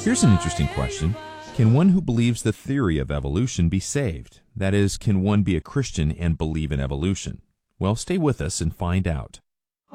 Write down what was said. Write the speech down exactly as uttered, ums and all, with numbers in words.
Here's an interesting question. Can one who believes the theory of evolution be saved? That is, can one be a Christian and believe in evolution? Well, stay with us and find out.